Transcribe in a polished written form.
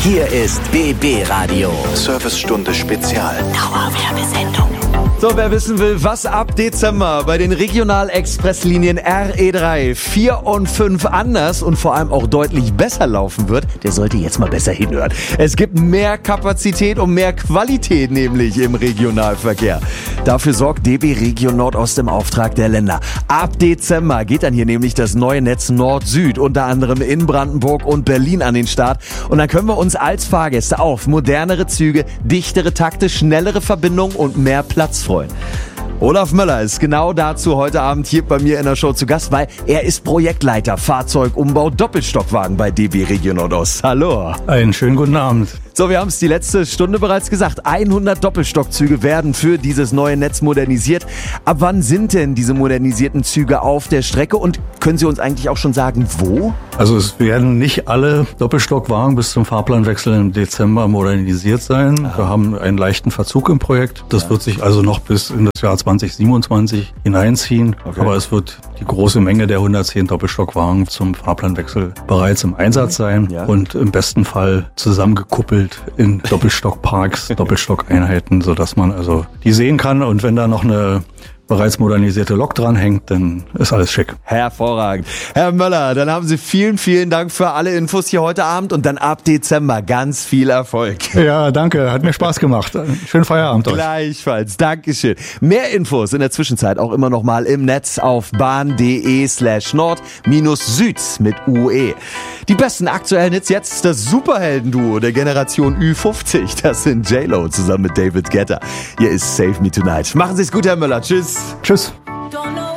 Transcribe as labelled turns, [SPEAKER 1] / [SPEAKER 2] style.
[SPEAKER 1] Hier ist BB Radio.
[SPEAKER 2] Servicestunde Spezial.
[SPEAKER 1] Dauerwerbesendung.
[SPEAKER 3] So, wer wissen will, was ab Dezember bei den Regional-Express-Linien RE3, 4 und 5 anders und vor allem auch deutlich besser laufen wird, der sollte jetzt mal besser hinhören. Es gibt mehr Kapazität und mehr Qualität nämlich im Regionalverkehr. Dafür sorgt DB Region Nordost im Auftrag der Länder. Ab Dezember geht dann hier nämlich das neue Netz Nord-Süd, unter anderem in Brandenburg und Berlin an den Start. Und dann können wir uns als Fahrgäste auf modernere Züge, dichtere Takte, schnellere Verbindungen und mehr Platz freuen. Olaf Möller ist genau dazu heute Abend hier bei mir in der Show zu Gast, weil er ist Projektleiter Fahrzeugumbau Doppelstockwagen bei DB Region Nordost. Hallo.
[SPEAKER 4] Einen schönen guten Abend.
[SPEAKER 3] So, wir haben es die letzte Stunde bereits gesagt. 100 Doppelstockzüge werden für dieses neue Netz modernisiert. Ab wann sind denn diese modernisierten Züge auf der Strecke und können Sie uns eigentlich auch schon sagen, wo?
[SPEAKER 4] Also es werden nicht alle Doppelstockwagen bis zum Fahrplanwechsel im Dezember modernisiert sein. Wir haben einen leichten Verzug im Projekt. Das wird sich also noch bis in das Jahr 2027 hineinziehen. Okay. Aber es wird die große Menge der 110 Doppelstockwagen zum Fahrplanwechsel bereits im Einsatz sein und im besten Fall zusammengekuppelt in Doppelstockparks, Doppelstockeinheiten, sodass man also die sehen kann. Und wenn da noch eine bereits modernisierte Lok dranhängt, dann ist alles schick.
[SPEAKER 3] Hervorragend. Herr Möller, dann haben Sie vielen Dank für alle Infos hier heute Abend und dann ab Dezember ganz viel Erfolg.
[SPEAKER 4] Ja, danke. Hat mir Spaß gemacht. Schönen Feierabend euch.
[SPEAKER 3] Gleichfalls. Dankeschön. Mehr Infos in der Zwischenzeit auch immer noch mal im Netz auf bahn.de/nord-süd mit UE. Die besten aktuellen Hits jetzt das Superhelden-Duo der Generation Ü50. Das sind J-Lo zusammen mit David Guetta. Hier ist Save Me Tonight. Machen Sie es gut, Herr Möller. Tschüss.
[SPEAKER 4] Tschüss.